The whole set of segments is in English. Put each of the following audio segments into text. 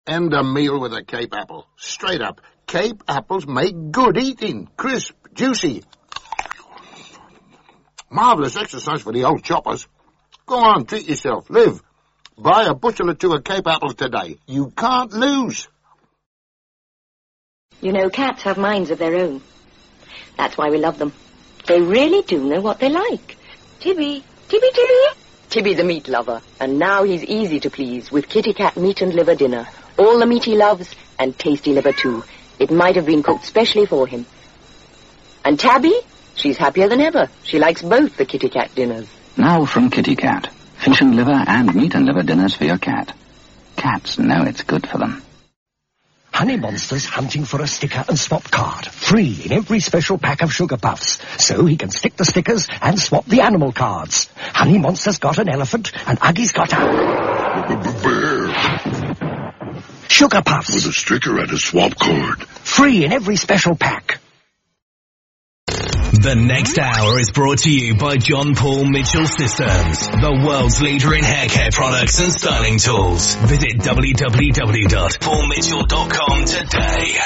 End a meal with a Cape apple. Straight up. Cape apples make good eating. Crisp, juicy. Marvellous exercise for the old choppers. Go on, treat yourself. Live. Buy a bushel or two of Cape apples today. You can't lose. You know, cats have minds of their own. That's why we love them. They really do know what they like. Tibby. Tibby the meat lover. And now he's easy to please with Kitty Cat meat and liver dinner. All the meat he loves, and tasty liver too. It might have been cooked specially for him. And Tabby? She's happier than ever. She likes both the Kitty Cat dinners. Now from Kitty Cat. Fish and liver and meat and liver dinners for your cat. Cats know it's good for them. Honey Monster's hunting for a sticker and swap card. Free in every special pack of Sugar Puffs. So he can stick the stickers and swap the animal cards. Honey Monster's got an elephant and Uggie's got a... bear. Sugar Puffs. With a sticker and a swap card. Free in every special pack. The next hour is brought to you by John Paul Mitchell Systems, the world's leader in hair care products and styling tools. Visit www.paulmitchell.com today.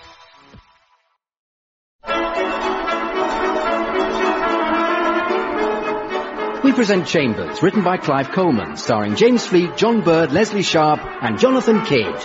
We present Chambers, written by Clive Coleman, starring James Fleet, John Bird, Leslie Sharp, and Jonathan Kidd.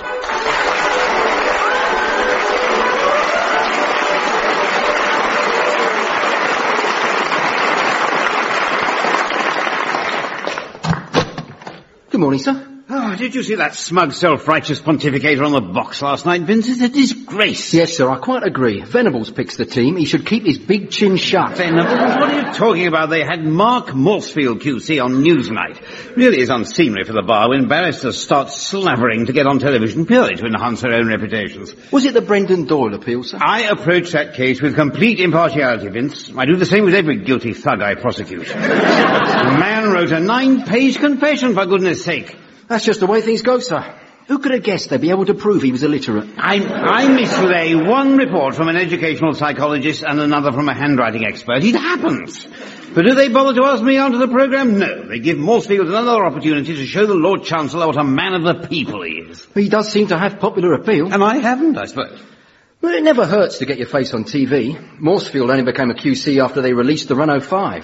Good morning, sir. Oh, did you see that smug, self-righteous pontificator on the box last night, Vince? It's a disgrace. Yes, sir, I quite agree. Venables picks the team. He should keep his big chin shut. Venables? What are you talking about? They had Mark Morsfield, QC, on Newsnight. Really is unseemly for the bar when barristers start slavering to get on television purely to enhance their own reputations. Was it the Brendan Doyle appeal, sir? I approach that case with complete impartiality, Vince. I do the same with every guilty thug I prosecute. The man wrote a 9-page confession, for goodness sake. That's just the way things go, sir. Who could have guessed they'd be able to prove he was illiterate? I mislay one report from an educational psychologist and another from a handwriting expert. It happens. But do they bother to ask me onto the programme? No. They give Morsfield another opportunity to show the Lord Chancellor what a man of the people he is. He does seem to have popular appeal. And I haven't, I suppose. Well, it never hurts to get your face on TV. Morsfield only became a QC after they released the Renault 5.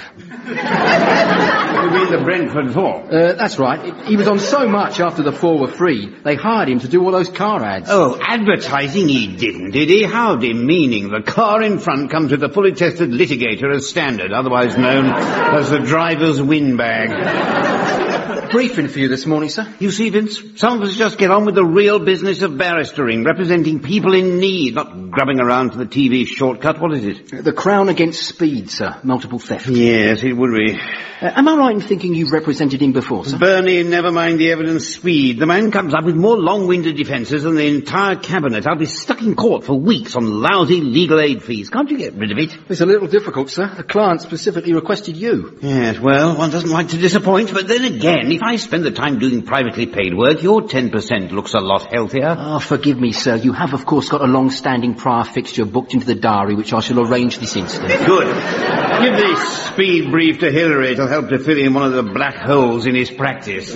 You mean the Brentford 4? That's right. He was on so much after the 4 were free, they hired him to do all those car ads. Oh, advertising he didn't, did he? How demeaning. The car in front comes with the fully tested litigator as standard, otherwise known as the driver's windbag. Briefing for you this morning, sir. You see, Vince, some of us just get on with the real business of barristering, representing people in need, not grubbing around for the TV shortcut. What is it? The Crown Against Speed, sir. Multiple theft. Yes, it would be. Am I right in thinking you've represented him before, sir? Bernie, never mind the evidence, Speed. The man comes up with more long-winded defences than the entire cabinet. I'll be stuck in court for weeks on lousy legal aid fees. Can't you get rid of it? It's a little difficult, sir. The client specifically requested you. Yes, well, one doesn't like to disappoint, but then again, if I spend the time doing privately paid work, your 10% looks a lot healthier. Oh, forgive me, sir. You have, of course, got a long-standing prior fixture booked into the diary, which I shall arrange this instant. Good. Give this Speed brief to Hillary. It'll help to fill in one of the black holes in his practice.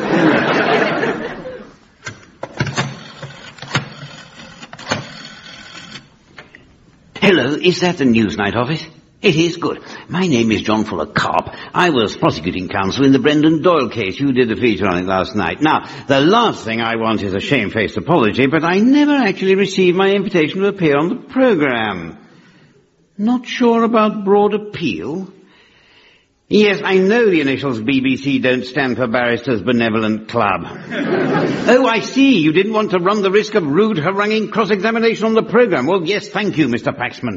Hello, is that the Newsnight office? It is good. My name is John Fuller Carp. I was prosecuting counsel in the Brendan Doyle case. You did a feature on it last night. Now, the last thing I want is a shamefaced apology, but I never actually received my invitation to appear on the programme. Not sure about broad appeal? Yes, I know the initials BBC don't stand for Barristers Benevolent Club. Oh, I see. You didn't want to run the risk of rude, haranguing cross-examination on the programme. Well, yes, thank you, Mr. Paxman.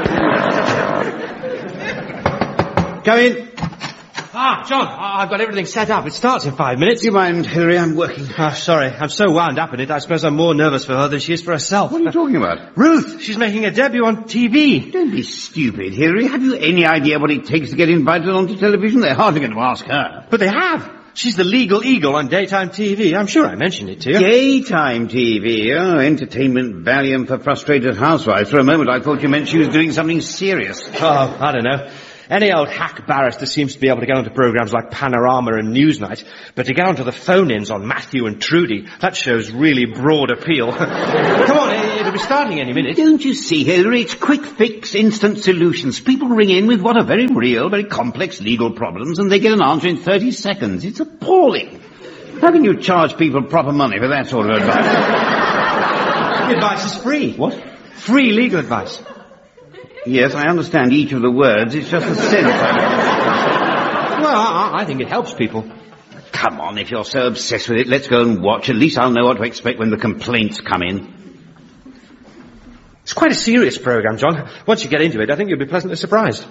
Come in. Ah, John, I've got everything set up. It starts in 5 minutes. Do you mind, Hillary? I'm working. Ah, sorry. I'm so wound up in it, I suppose I'm more nervous for her than she is for herself. What are you talking about? Ruth! She's making a debut on TV. Don't be stupid, Hillary. Have you any idea what it takes to get invited onto television? They're hardly going to ask her. But they have. She's the legal eagle on daytime TV. I'm sure I mentioned it to you. Daytime TV? Oh, entertainment Valium for frustrated housewives. For a moment I thought you meant she was doing something serious. Oh, I don't know. Any old hack barrister seems to be able to get onto programmes like Panorama and Newsnight, but to get onto the phone-ins on Matthew and Trudy, that shows really broad appeal. Come on, it'll be starting any minute. Don't you see, Hilary? It's quick fix, instant solutions. People ring in with what are very real, very complex legal problems, and they get an answer in 30 seconds. It's appalling. How can you charge people proper money for that sort of advice? The advice is free. What? Free legal advice. Yes, I understand each of the words. It's just the sense. Well, I think it helps people. Come on, if you're so obsessed with it, let's go and watch. At least I'll know what to expect when the complaints come in. It's quite a serious programme, John. Once you get into it, I think you'll be pleasantly surprised.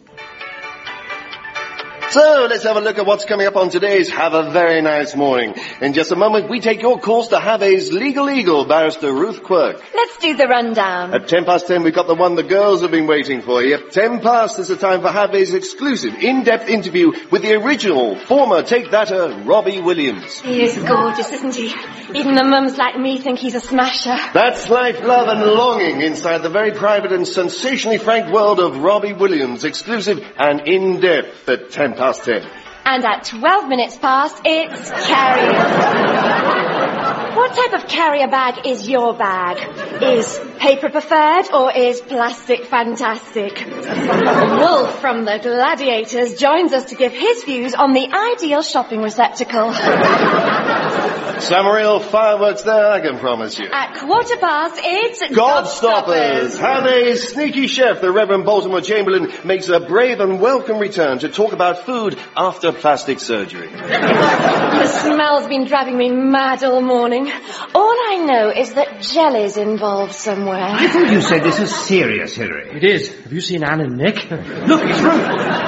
So, let's have a look at what's coming up on today's Have a Very Nice Morning. In just a moment, we take your calls to Have's Legal Eagle, Barrister Ruth Quirk. Let's do the rundown. At 10:10, we've got the one the girls have been waiting for. At 10:00, there's the time for Have's exclusive, in-depth interview with the original, former take-thatter, Robbie Williams. He is gorgeous, isn't he? Even the mums like me think he's a smasher. That's life, love and longing inside the very private and sensationally frank world of Robbie Williams, exclusive and in-depth at 10:10. And at 12 minutes past, it's carrier. What type of carrier bag is your bag? Is paper preferred or is plastic fantastic? Wolf from the Gladiators joins us to give his views on the ideal shopping receptacle. Some real fireworks there, I can promise you. At 15:15, it's Gobstoppers. Have's sneaky chef, the Reverend Baltimore Chamberlain, makes a brave and welcome return to talk about food after plastic surgery. The smell's been driving me mad all morning. All I know is that jelly's involved somewhere. I thought you said this was serious, Hilary. It is. Have you seen Anne and Nick? Look, it's Ruth.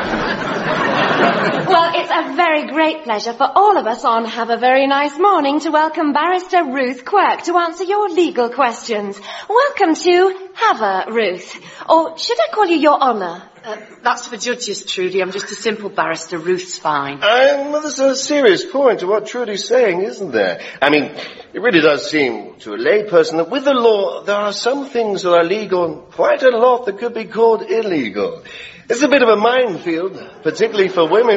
Well, it's a very great pleasure for all of us on Have a Very Nice Morning to welcome Barrister Ruth Quirk to answer your legal questions. Welcome to Have a, Ruth. Or should I call you Your Honour? That's for judges, Trudy. I'm just a simple barrister. Ruth's fine. Well, there's a serious point to what Trudy's saying, isn't there? I mean, it really does seem to a layperson that with the law, there are some things that are legal and quite a lot that could be called illegal. It's a bit of a minefield, particularly for women.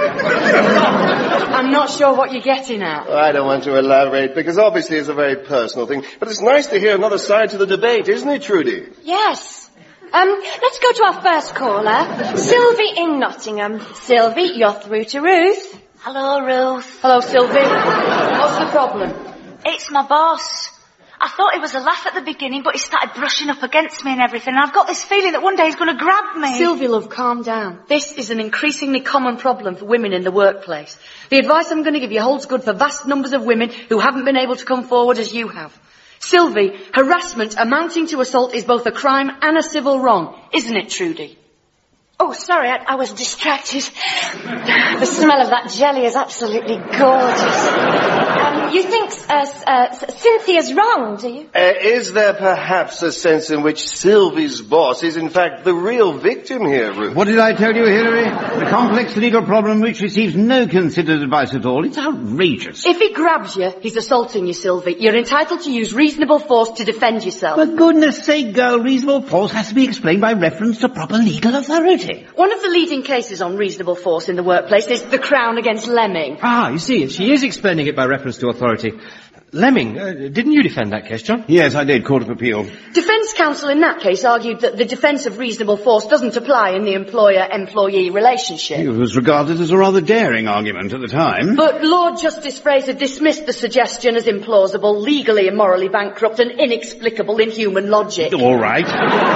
I'm not sure what you're getting at. I don't want to elaborate, because obviously it's a very personal thing. But it's nice to hear another side to the debate, isn't it, Trudy? Yes. Let's go to our first caller, Sylvie in Nottingham. Sylvie, you're through to Ruth. Hello, Ruth. Hello, Sylvie. What's the problem? It's my boss. I thought it was a laugh at the beginning, but he started brushing up against me and everything, and I've got this feeling that one day he's going to grab me. Sylvie, love, calm down. This is an increasingly common problem for women in the workplace. The advice I'm going to give you holds good for vast numbers of women who haven't been able to come forward as you have. Sylvie, harassment amounting to assault is both a crime and a civil wrong, isn't it, Trudy? Oh, sorry, I was distracted. The smell of that jelly is absolutely gorgeous. You think Cynthia's wrong, do you? Is there perhaps a sense in which Sylvie's boss is in fact the real victim here, Ruth? What did I tell you, Hilary? A complex legal problem which receives no considered advice at all. It's outrageous. If he grabs you, he's assaulting you, Sylvie. You're entitled to use reasonable force to defend yourself. For goodness sake, girl, reasonable force has to be explained by reference to proper legal authority. One of the leading cases on reasonable force in the workplace is the Crown against Lemming. Ah, you see, she is explaining it by reference to authority. Lemming, didn't you defend that case, John? Yes, I did. Court of Appeal. Defence counsel in that case argued that the defence of reasonable force doesn't apply in the employer-employee relationship. It was regarded as a rather daring argument at the time. But Lord Justice Fraser dismissed the suggestion as implausible, legally and morally bankrupt, and inexplicable in human logic. All right.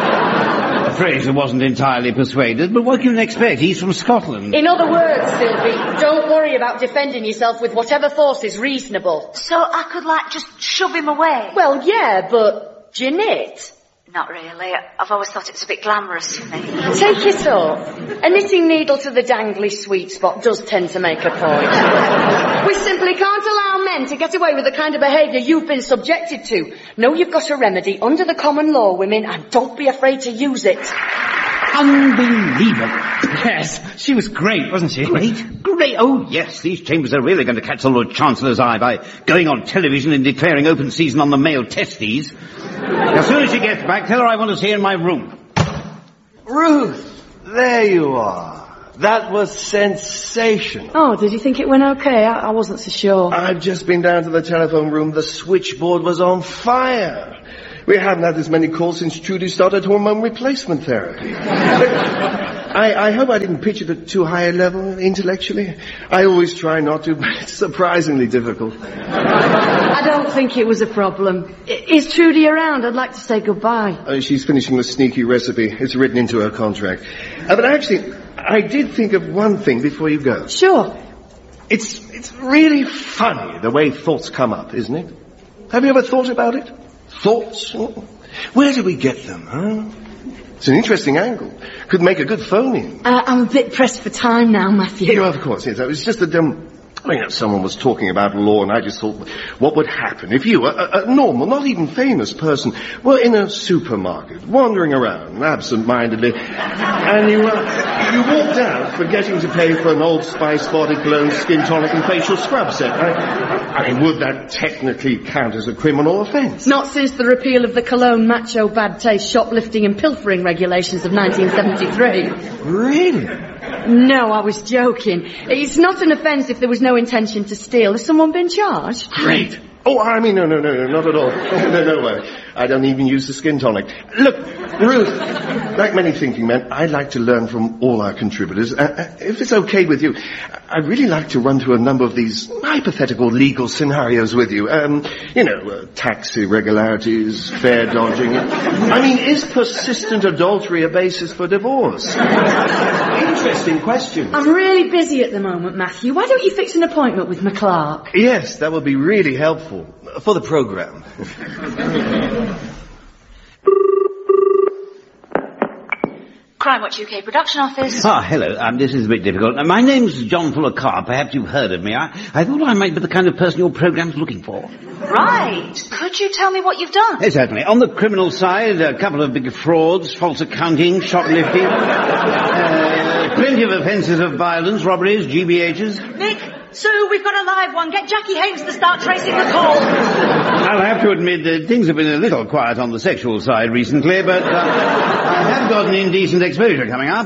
Fraser wasn't entirely persuaded, but what can you expect? He's from Scotland. In other words, Sylvie, don't worry about defending yourself with whatever force is reasonable. So I could, just shove him away? Well, yeah, but do you knit? Not really. I've always thought it was a bit glamorous for me. Take it up. A knitting needle to the dangly sweet spot does tend to make a point. We simply can't allow men to get away with the kind of behaviour you've been subjected to. Know you've got a remedy under the common law, women, and don't be afraid to use it. Unbelievable. Yes, she was great, wasn't she? Great? Oh, yes, these chambers are really going to catch the Lord Chancellor's eye by going on television and declaring open season on the male testes. As soon as she gets back, tell her I want to see her in my room. Ruth, There you are. That was sensational. Oh, did you think it went okay? I wasn't so sure. I've just been down to the telephone room. The switchboard was on fire. We haven't had this many calls since Trudy started hormone replacement therapy. I hope I didn't pitch it at too high a level intellectually. I always try not to, but it's surprisingly difficult. I don't think it was a problem. Is Trudy around? I'd like to say goodbye. She's finishing the sneaky recipe. It's written into her contract. But actually, I did think of one thing before you go. Sure. It's really funny the way thoughts come up, isn't it? Have you ever thought about it? Thoughts? Where do we get them, huh? It's an interesting angle. Could make a good phone-in. I'm a bit pressed for time now, Matthew. Yeah, of course, yes. It was just that, someone was talking about law, and I just thought, what would happen if you, a normal, not even famous person, were in a supermarket, wandering around absent-mindedly, and you walked out forgetting to pay for an Old Spice body cologne, skin tonic, and facial scrub set. I mean, would that technically count as a criminal offence? Not since the repeal of the Cologne macho bad taste shoplifting and pilfering regulations of 1973. Really? No, I was joking. It's not an offence if there was no intention to steal. Has someone been charged? Great. Oh, I mean, no, not at all. No way. I don't even use the skin tonic. Look, Ruth, like many thinking men, I'd like to learn from all our contributors. If it's okay with you, I'd really like to run through a number of these hypothetical legal scenarios with you. Tax irregularities, fare dodging. I mean, is persistent adultery a basis for divorce? Interesting question. I'm really busy at the moment, Matthew. Why don't you fix an appointment with McClark? Yes, that would be really helpful for the programme. Crime Watch UK production office. Hello. This is a bit difficult. My name's John Fuller Carr. Perhaps you've heard of me. I thought I might be the kind of person your programme's looking for. Right. Could you tell me what you've done? Yes, certainly. On the criminal side, a couple of big frauds, false accounting, shoplifting, plenty of offences of violence, robberies, GBHs. Nick, Sue, we've got a live one. Get Jackie Haynes to start tracing the call. I'll have to admit that things have been a little quiet on the sexual side recently, but I have got an indecent exposure coming up.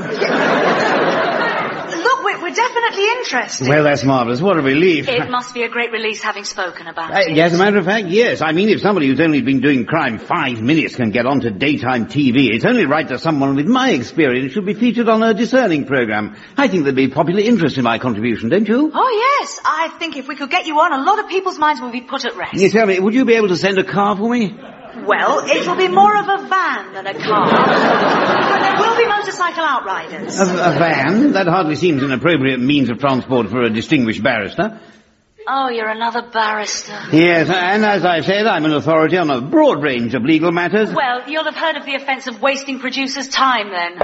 Look, we're definitely interested. Well, that's marvellous. What a relief. It must be a great release having spoken about it. As a matter of fact, yes. I mean, if somebody who's only been doing crime 5 minutes can get onto daytime TV, it's only right that someone with my experience should be featured on a discerning programme. I think there'd be popular interest in my contribution, don't you? Oh, yes. I think if we could get you on, a lot of people's minds will be put at rest. You tell me, would you be able to send a car for me? Well, it'll be more of a van than a car. But there will be motorcycle outriders. A van? That hardly seems an appropriate means of transport for a distinguished barrister. Oh, you're another barrister. Yes, and as I said, I'm an authority on a broad range of legal matters. Well, you'll have heard of the offence of wasting producers' time, then.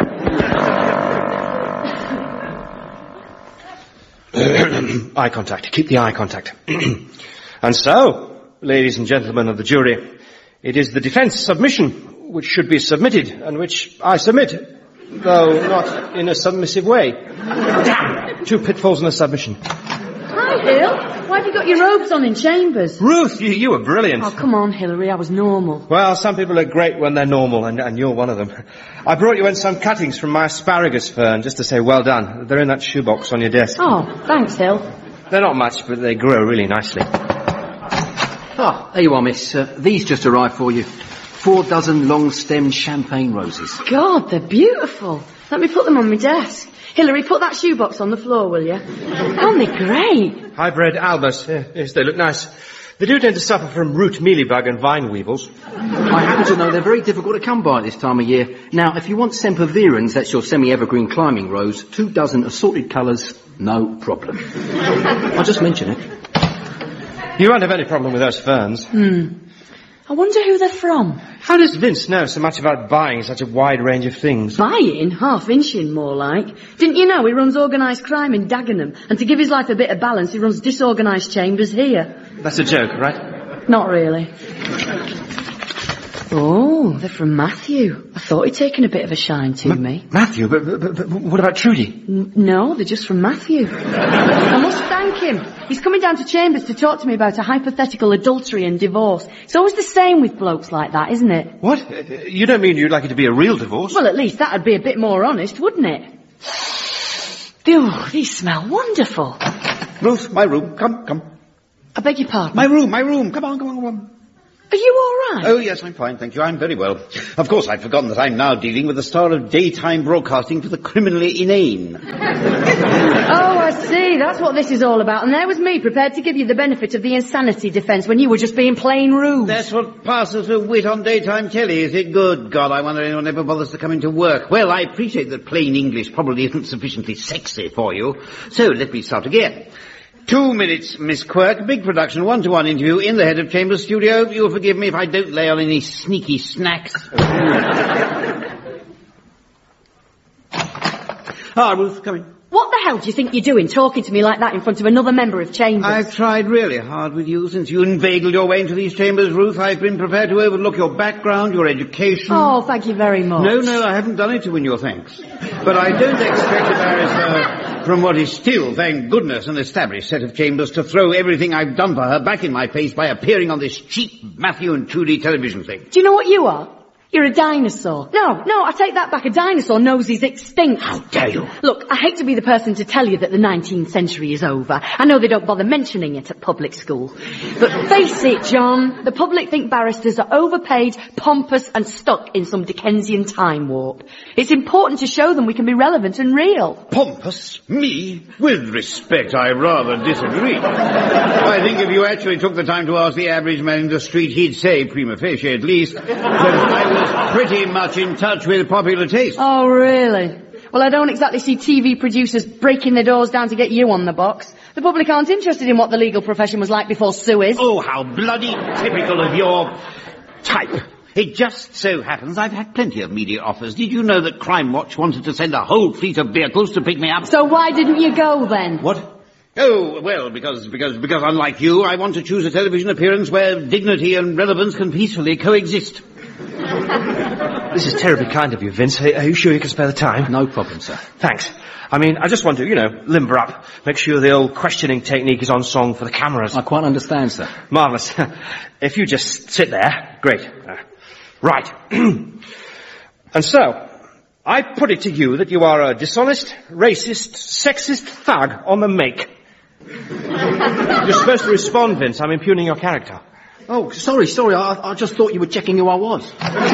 Eye contact. Keep the eye contact. And so, ladies and gentlemen of the jury, it is the defence submission which should be submitted, and which I submit, though not in a submissive way. Damn! 2 pitfalls in a submission. Hi, Hill. Why have you got your robes on in chambers? Ruth, you were brilliant. Oh, come on, Hilary. I was normal. Well, some people are great when they're normal, and you're one of them. I brought you in some cuttings from my asparagus fern, just to say well done. They're in that shoebox on your desk. Oh, thanks, Hill. They're not much, but they grow really nicely. Ah, there you are, miss. These just arrived for you. 4 dozen long-stemmed champagne roses. God, they're beautiful. Let me put them on my desk. Hilary, put that shoebox on the floor, will you? Aren't they great? Hybrid albus. Yes, they look nice. They do tend to suffer from root mealybug and vine weevils. I happen to know they're very difficult to come by at this time of year. Now, if you want sempervirens, that's your semi-evergreen climbing rose, 2 dozen assorted colours, no problem. I'll just mention it. You won't have any problem with those ferns. I wonder who they're from. How does Vince know so much about buying such a wide range of things? Buying? Half-inching, more like. Didn't you know he runs organised crime in Dagenham? And to give his life a bit of balance, he runs disorganised chambers here. That's a joke, right? Not really. Oh, they're from Matthew. I thought he'd taken a bit of a shine to me. Matthew? But what about Trudy? No, they're just from Matthew. I must thank him. He's coming down to Chambers to talk to me about a hypothetical adultery and divorce. It's always the same with blokes like that, isn't it? What? You don't mean you'd like it to be a real divorce? Well, at least that'd be a bit more honest, wouldn't it? Phew, these smell wonderful. Ruth, my room. Come. I beg your pardon? My room. Come on. Are you all right? Oh, yes, I'm fine, thank you. I'm very well. Of course, I'd forgotten that I'm now dealing with the star of daytime broadcasting for the criminally inane. Oh, I see. That's what this is all about. And there was me, prepared to give you the benefit of the insanity defence when you were just being plain rude. That's what passes for wit on daytime telly, is it? Good God, I wonder anyone ever bothers to come into work. Well, I appreciate that plain English probably isn't sufficiently sexy for you. So, let me start again. 2 minutes, Miss Quirk. Big production, 1-to-1 interview in the head of Chambers studio. You'll forgive me if I don't lay on any sneaky snacks. Ruth, come in. What the hell do you think you're doing, talking to me like that in front of another member of Chambers? I've tried really hard with you since you inveigled your way into these chambers, Ruth. I've been prepared to overlook your background, your education. Oh, thank you very much. No, I haven't done it to win your thanks. But I don't expect a barrister from what is still, thank goodness, an established set of chambers to throw everything I've done for her back in my face by appearing on this cheap Matthew and Trudy television thing. Do you know what you are? You're a dinosaur. No, I take that back. A dinosaur knows he's extinct. How dare you? Look, I hate to be the person to tell you that the 19th century is over. I know they don't bother mentioning it at public school. But face it, John, the public think barristers are overpaid, pompous and stuck in some Dickensian time warp. It's important to show them we can be relevant and real. Pompous? Me? With respect, I rather disagree. I think if you actually took the time to ask the average man in the street, he'd say, prima facie at least, that I was pretty much in touch with popular taste. Oh, really? Well, I don't exactly see TV producers breaking their doors down to get you on the box. The public aren't interested in what the legal profession was like before Suez. Oh, how bloody typical of your type. It just so happens I've had plenty of media offers. Did you know that Crime Watch wanted to send a whole fleet of vehicles to pick me up? So why didn't you go then? What? Oh, well, because unlike you, I want to choose a television appearance where dignity and relevance can peacefully coexist. This is terribly kind of you, Vince. Are you sure you can spare the time? No problem, sir. Thanks. I mean, I just want to, limber up. Make sure the old questioning technique is on song for the cameras. I quite understand, sir. Marvellous. If you just sit there, great. Right. And so, I put it to you that you are a dishonest, racist, sexist thug on the make. You're supposed to respond, Vince. I'm impugning your character. Oh, sorry. I just thought you were checking who I was.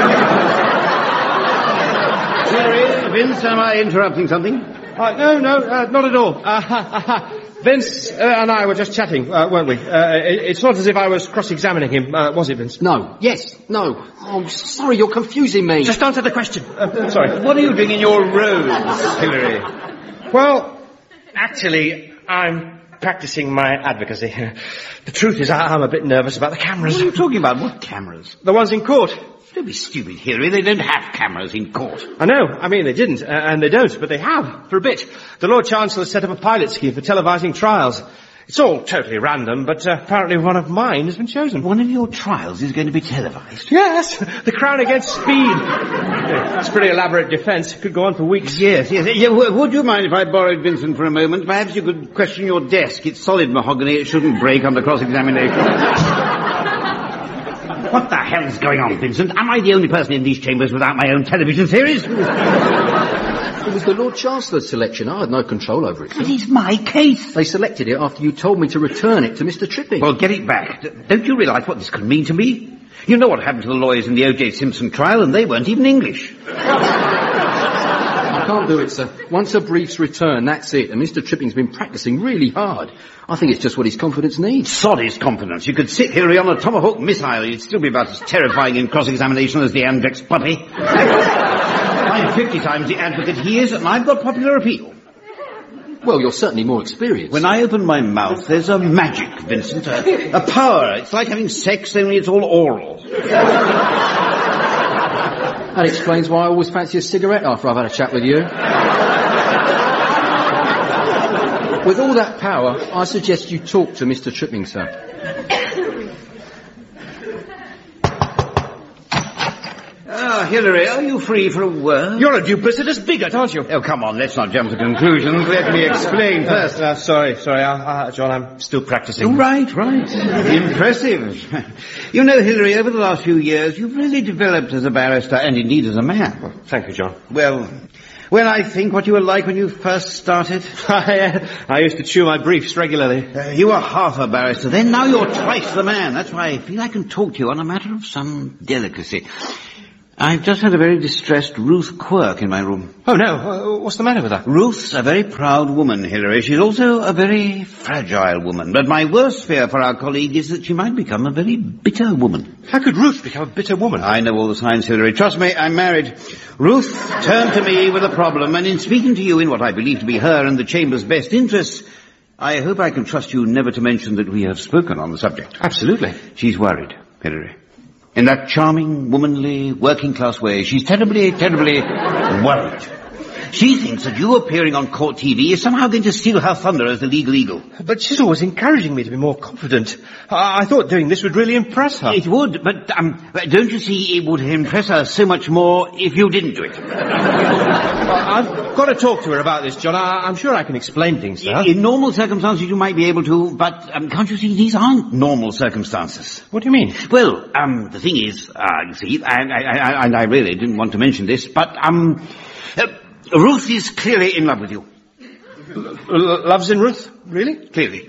Sorry, Vince, am I interrupting something? No, not at all. Vince and I were just chatting, weren't we? It's not as if I was cross-examining him, was it, Vince? No. Yes. No. Oh, sorry, you're confusing me. Just answer the question. Sorry. What are you doing in your robes, Hilary? Well, actually, I'm practicing my advocacy. The truth is, I'm a bit nervous about the cameras. What are you talking about? What cameras? The ones in court. Don't be stupid, Hilary. They don't have cameras in court. I know. I mean, they didn't, and they don't, but they have, for a bit. The Lord Chancellor set up a pilot scheme for televising trials. It's all totally random, but apparently one of mine has been chosen. One of your trials is going to be televised? Yes, the Crown Against Speed. It's a pretty elaborate defence. It could go on for weeks. Yes. Would you mind if I borrowed Vincent for a moment? Perhaps you could question your desk. It's solid mahogany. It shouldn't break under cross-examination. What the hell's going on, Vincent? Am I the only person in these chambers without my own television series? It was the Lord Chancellor's selection. I had no control over it, sir. It is my case. They selected it after you told me to return it to Mr. Tripping. Well, get it back. Don't you realise what this could mean to me? You know what happened to the lawyers in the O.J. Simpson trial, and they weren't even English. I can't do it, sir. Once a brief's returned, that's it. And Mr. Tripping's been practising really hard. I think it's just what his confidence needs. Sod his confidence. You could sit here on a Tomahawk missile. You'd still be about as terrifying in cross-examination as the Andrex puppy. I'm 50 times the advocate he is, and I've got popular appeal. Well, you're certainly more experienced. When I open my mouth, there's a magic, Vincent. A power. It's like having sex, only it's all oral. That explains why I always fancy a cigarette after I've had a chat with you. With all that power, I suggest you talk to Mr. Tripping, sir. Now, Hilary, are you free for a word? You're a duplicitous bigot, aren't you? Oh, come on, let's not jump to conclusions. Let me explain first. Sorry, John, I'm still practicing. Oh, right. Impressive. You know, Hilary, over the last few years, you've really developed as a barrister and indeed as a man. Well, thank you, John. Well, when I think what you were like when you first started. I used to chew my briefs regularly. You were half a barrister then, now you're twice the man. That's why I feel I can talk to you on a matter of some delicacy. I've just had a very distressed Ruth Quirk in my room. Oh, no. What's the matter with her? Ruth's a very proud woman, Hilary. She's also a very fragile woman. But my worst fear for our colleague is that she might become a very bitter woman. How could Ruth become a bitter woman? I know all the signs, Hilary. Trust me, I'm married. Ruth turned to me with a problem, and in speaking to you in what I believe to be her and the Chamber's best interests, I hope I can trust you never to mention that we have spoken on the subject. Absolutely. She's worried, Hilary. In that charming, womanly, working-class way, she's terribly, terribly worried. She thinks that you appearing on court TV is somehow going to steal her thunder as the legal eagle. But she's always encouraging me to be more confident. I thought doing this would really impress her. It would, but don't you see, it would impress her so much more if you didn't do it. I've got to talk to her about this, John. I'm sure I can explain things to her. In normal circumstances you might be able to, but can't you see these aren't normal circumstances? What do you mean? Well, the thing is, you see, and I really didn't want to mention this, but Ruth is clearly in love with you. Love's in Ruth? Really? Clearly.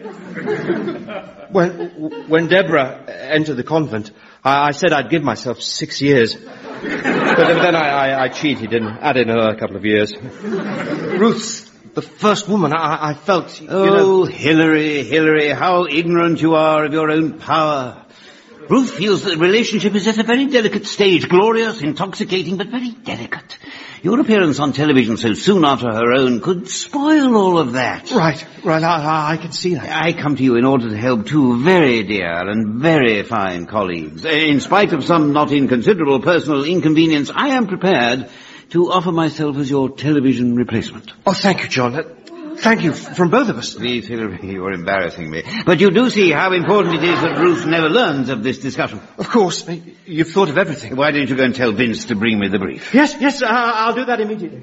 When Deborah entered the convent, I said I'd give myself 6 years. But then I cheated and added another couple of years. Ruth's the first woman I felt, Hilary, how ignorant you are of your own power. Ruth feels that the relationship is at a very delicate stage, glorious, intoxicating, but very delicate. Your appearance on television so soon after her own could spoil all of that. Right, I can see that. I come to you in order to help two very dear and very fine colleagues. In spite of some not inconsiderable personal inconvenience, I am prepared to offer myself as your television replacement. Oh, thank you, John. Thank you, from both of us. Please, Hilary, you're embarrassing me. But you do see how important it is that Ruth never learns of this discussion. Of course. You've thought of everything. Why don't you go and tell Vince to bring me the brief? Yes, I'll do that immediately.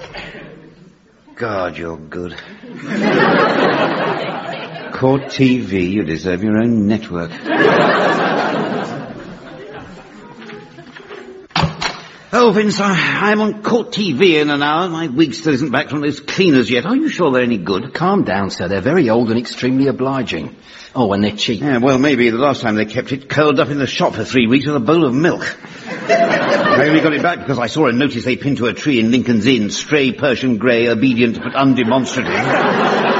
God, you're good. Court TV, you deserve your own network. Oh, Vince, I'm on court TV in an hour. My wig still isn't back from those cleaners yet. Are you sure they're any good? Calm down, sir. They're very old and extremely obliging. Oh, and they're cheap. Yeah, well, maybe the last time they kept it curled up in the shop for 3 weeks with a bowl of milk. I only got it back because I saw a notice they pinned to a tree in Lincoln's Inn. Stray Persian grey, obedient but undemonstrative.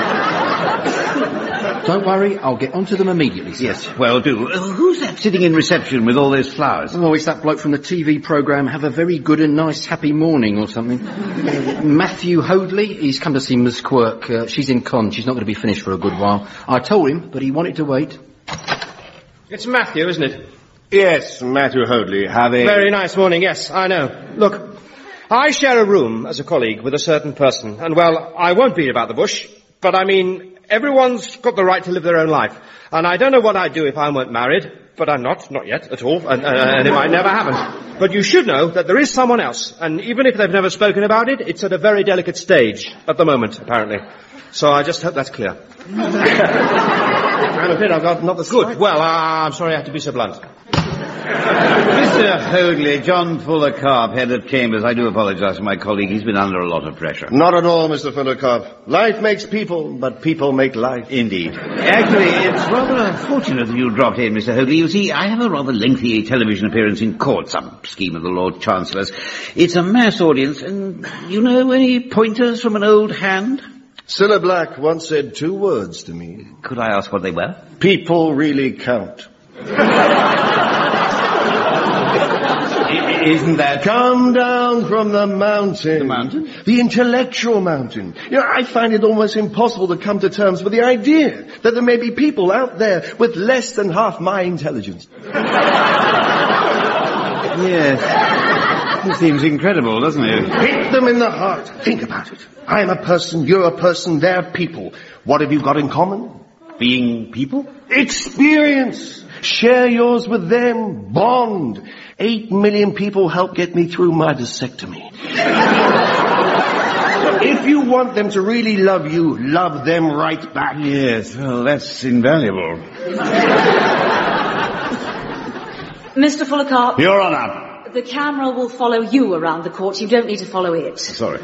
Don't worry, I'll get onto them immediately, sir. Yes, well, do. Who's that sitting in reception with all those flowers? Oh, it's that bloke from the TV programme, Have a Very Good and Nice Happy Morning or something. Matthew Hoadley, he's come to see Miss Quirk. She's in con, she's not going to be finished for a good while. I told him, but he wanted to wait. It's Matthew, isn't it? Yes, Matthew Hoadley. Very nice morning, yes, I know. Look, I share a room as a colleague with a certain person, and well, I won't beat about the bush, but I mean, everyone's got the right to live their own life. And I don't know what I'd do if I weren't married, but I'm not yet at all, and it might never happen. But you should know that there is someone else, and even if they've never spoken about it, it's at a very delicate stage at the moment, apparently. So I just hope that's clear. I'm afraid I've got not the good. Well, I'm sorry I have to be so blunt. Mr. Hoadley, John Fuller Carp, head of chambers. I do apologise to my colleague. He's been under a lot of pressure. Not at all, Mr. Fuller Carp. Life makes people, but people make life. Indeed. Actually, it's rather fortunate that you dropped in, Mr. Hoadley. You see, I have a rather lengthy television appearance in court, some scheme of the Lord Chancellor's. It's a mass audience, and you know any pointers from an old hand? Cilla Black once said 2 words to me. Could I ask what they were? People really count. Isn't that... Come down from the mountain. The mountain? The intellectual mountain. You know, I find it almost impossible to come to terms with the idea that there may be people out there with less than half my intelligence. Yes. It seems incredible, doesn't it? Hit them in the heart. Think about it. I'm a person, you're a person, they're people. What have you got in common? Being people? Experience. Share yours with them. Bond. 8 million people helped get me through my vasectomy. If you want them to really love you, love them right back. Yes, well, that's invaluable. Mr. Fuller Carp. Your Honour. The camera will follow you around the court. You don't need to follow it. Sorry.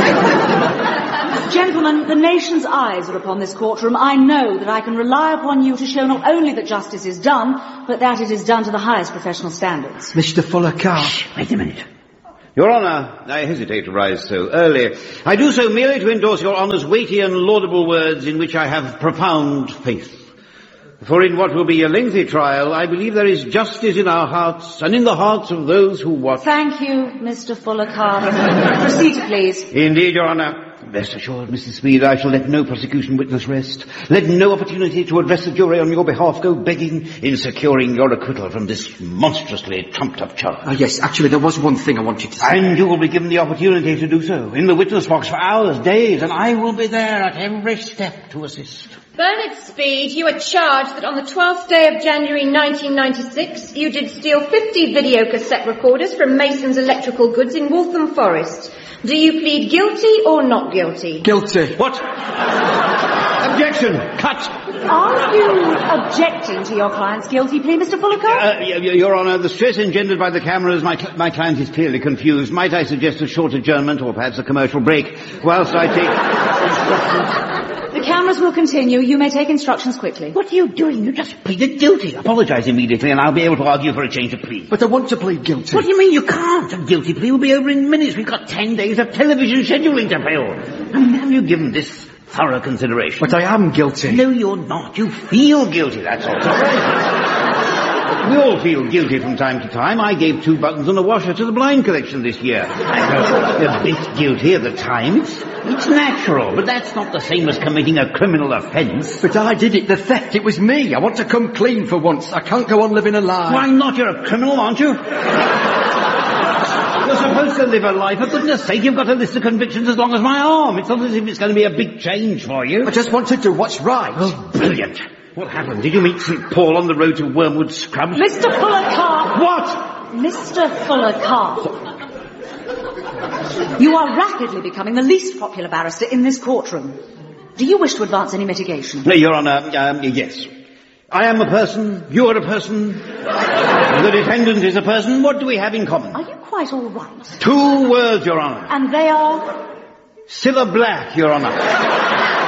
Gentlemen, the nation's eyes are upon this courtroom. I know that I can rely upon you to show not only that justice is done, but that it is done to the highest professional standards. Mr. Fuller Carp. Wait a minute. Your Honour, I hesitate to rise so early. I do so merely to endorse Your Honour's weighty and laudable words in which I have profound faith. For in what will be a lengthy trial, I believe there is justice in our hearts and in the hearts of those who watch. Thank you, Mr. Fuller Carp. Proceed, please. Indeed, Your Honour. Rest assured, Mrs. Speed, I shall let no prosecution witness rest. Let no opportunity to address the jury on your behalf go begging in securing your acquittal from this monstrously trumped-up charge. Yes, actually, there was one thing I wanted to say. And you will be given the opportunity to do so in the witness box for hours, days, and I will be there at every step to assist. Bernard Speed, you are charged that on the 12th day of January 1996, you did steal 50 video cassette recorders from Mason's Electrical Goods in Waltham Forest. Do you plead guilty or not guilty? Guilty. What? Objection! Cut! Are you objecting to your client's guilty plea, Mr. Fuller Carp? Your Honour, the stress engendered by the cameras, my client is clearly confused. Might I suggest a short adjournment or perhaps a commercial break whilst I take instructions? The cameras will continue. You may take instructions quickly. What are you doing? You just pleaded guilty. Apologise immediately and I'll be able to argue for a change of plea. But I want to plead guilty. What do you mean you can't? A guilty plea will be over in minutes. We've got 10 days of television scheduling to fill. I mean, have you given this thorough consideration? But I am guilty. No, you're not. You feel guilty, that's all. We all feel guilty from time to time. I gave 2 buttons and a washer to the blind collection this year. I felt a bit guilty at the time. It's natural, but that's not the same as committing a criminal offence. But I did it, the theft. It was me. I want to come clean for once. I can't go on living a lie. Why not? You're a criminal, aren't you? You're supposed to live a life. For goodness sake, you've got a list of convictions as long as my arm. It's not as if it's going to be a big change for you. I just want to do what's right. Oh, brilliant. What happened? Did you meet St. Paul on the road to Wormwood Scrubs? Mr. Fuller Carp! What? Mr. Fuller Carp. You are rapidly becoming the least popular barrister in this courtroom. Do you wish to advance any mitigation? No, Your Honour, yes. I am a person, you are a person, the defendant is a person. What do we have in common? Are you quite all right? 2 words, Your Honour. And they are? Cilla Black, Your Honour.